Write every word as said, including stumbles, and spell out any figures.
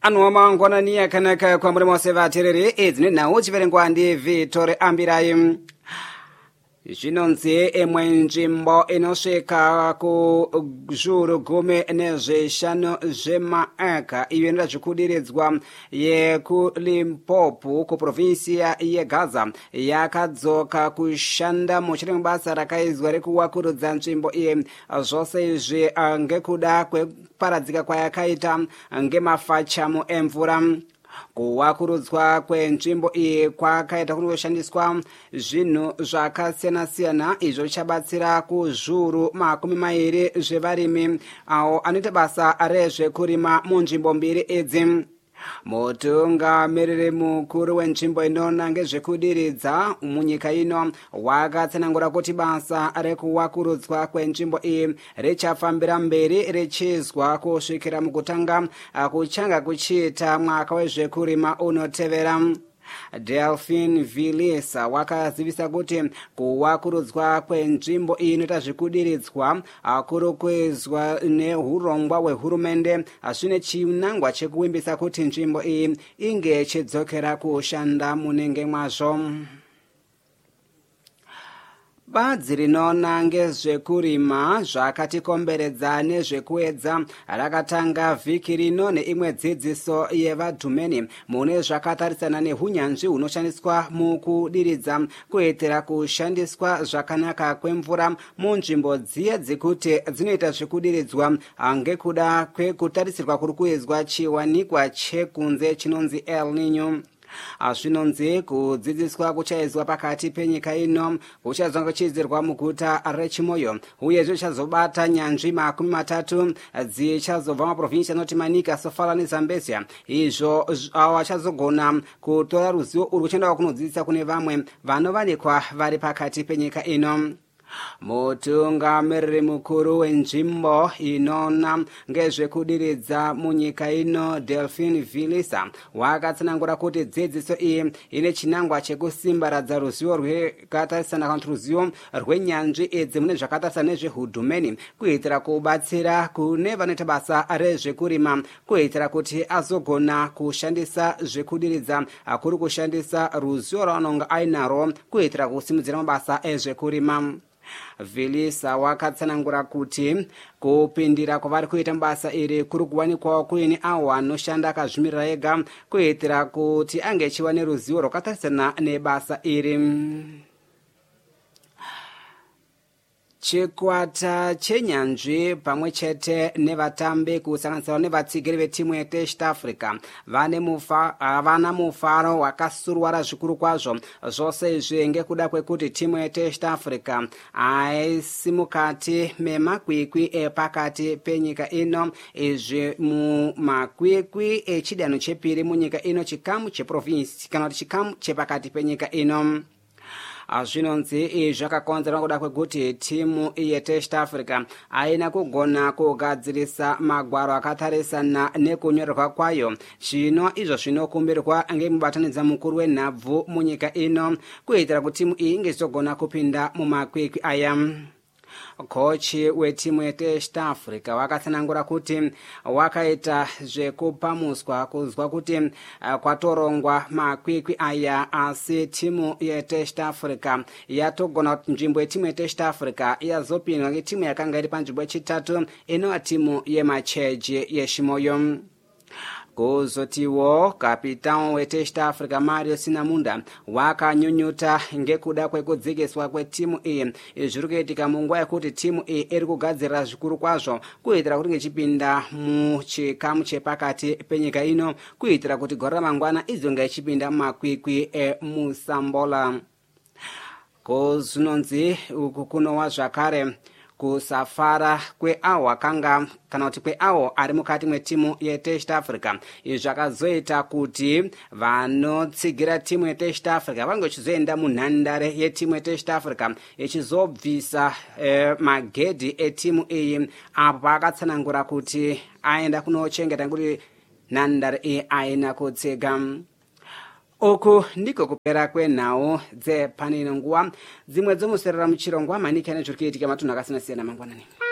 Anwa mangwanani yakanaka kwa murimo sevaterere edzine nawo chiverengwa ndi Vitore Ambirayi. Zvinonzi imwe nzvimbo inosvika kuzviuru gumi nezvishanu zvemaaka iyo inoita zvekudiridzwa yekuLimpopo kuprovinsia yeGaza yakadzoka kushanda muchiri mubasa rakaizwa rekuwakurudza nzvimbo iyi, zvose izvi ngekuda kweparadzika kwayakaita ngemafachamu emvura. Kuwakurudzwa kwenzvimbo iyi kwakaita kunoshandiswa zvinhu zvakasiyana-siyana izvo zvichabatsira kuzviuru makumi mairi zvevarimi avo anoita basa rezvekurima munzvimbo mbiri idzi. Mutungamiriri mukuru wenzvimbo inoona ngezvekudiridza munyika ino wakatsanangura kuti basa rekuwakurudzwa kwenzvimbo iyi richafambira mberi richizwa kusvikira mukutanga kuchanga kuchiita mwaka wezvekurima unotevera. Delphine Vilisa wakazivisa kuti kuwakurudzwa kwenzvimbo iyi inoita zvekudiridzwa kuri kuizwa nehurongwa hwehurumende zvine chinangwa chekuvimbisa kuti nzvimbo iyi inge ichidzokera kushanda munenge mwazvo. Badzi rinoona ngezvekurima zvakatikomberedza nezvekuedza rakatanga vhiki rino neimwe dzidziso yevadhumeni mune zvakatarisana nehunyanzvi hunoshandiswa mukudiridza kuitira kushandiswa zvakanaka kwemvura munzvimbo dziye dzekuti dzinoita zvekudiridzwa ngekuda kwekutarisirwa kuri kuizwa chiwanikwa chekunze chinonzi El Nino. Zvinonzi kudzidziswa kuchaizwa pakati penyika ino kuchazonga kuchidzirwa muguta reChimoyo uye zvichazobata nyanzvi makumi matatu dzichazobva maprovinsi anoti Manika, Sofala neZambezia. Izvo vachazogona kutora ruzivo urwu kuchendawo kunodzidzisa kune vamwe vanovanikwa vari pakati penyika ino. Mutungamiriri mukuru wenzvimbo inoona ngezvekudiridza munyika ino Delphine Vilisa wakatsanangura kuti dzidziso iyi ine chinangwa chekusimbaradza ruzivo rwekatarisana kana ruzivo rwenyanzvi idzi mune zvakatarisana nezvehudhumeni kuitira kubatsira kune vanoita basa rezvekurima kuitira kuti azogona kushandisa zvekudiridza kuri kushandisa ruzivo raanonga ainaro kuitira kusimudzira mabasa ezvekurima. Vilisa wakatsanangura kuti kupindira kwavari kuita basa iri kuri kuwanikwawo kuine avo anoshanda akazvimirira ega kuitira kuti ange achiva neruzivo rwakatarisana nebasa iri. Chikwata chenyanzvi pamwe chete nevatambi kusanganisira nevatsigiri vetimu yeTest Africa vane mufa vana mufaro wakasurwara zvikuru kwazvo, zvose izvi ngekuda kwekuti timu yeTest Africa aisi mukati memakwikwi epakati penyika ino, izvi mumakwikwi echidanho chepiri munyika ino, chikamu cheprovinsi kana kuti chikamu chepakati penyika ino. Zvinonzi izvi zvakakonzerwa kuda kwekuti timu yeTest Africa aina kugona kugadzirisa magwaro akatarisana nekunyorerwa kwayo, zvino izvo zvinokumbirwa ngemubatanidza mukuru wenhabvu munyika ino kuitira kuti timu iyi inge ichizogona kupinda mumakwikwi aya. Kochi wetimu yeTest Africa wakatsanangura kuti wakaita zvekupamuswa kuzwa kuti kwatorongwa makwikwi aya, asi timu yeTest Africa yatogona kuti nzvimbo yetimu yeTest Africa yazopindwa ngetimu yakanga iri panzvimbo yechitatu inova timu yemacheji yeChimoyo. Kuzotiwo kapitani weTest Africa Mario Sinamunda wakanyunyuta ngekuda kwekudzikiswa kwetimu iyi zviri kuitika munguva yekuti timu iyi iri kugadzirira zvikuru kwazvo kuitira kuti ngechipinda muchikamu chepakati penyika ino kuitira kuti gore ramangwana izonga ichipinda mumakwikwi emusambola. Kuzvinonzi uku kunowa zvakare kusafara kweawo akanga kana kuti kweawo ari mukati mwetimu yeTest Africa. Izvi zvakazoita kuti vanotsigira timu yeTest Africa vange vachizoenda munhandare yetimu yeTest Africa ichizobvisa eh, magedhi etimu iyi apo paakatsanangura kuti aenda kunochengeta kuti nhandare iyi aina kutsiga. Uku ndiko kupera kwenhau dzepanino nguva dzimwe dzomuserera muchirongwa Manika nezviri kuitika matunhu akasiyana siyana mangwanani.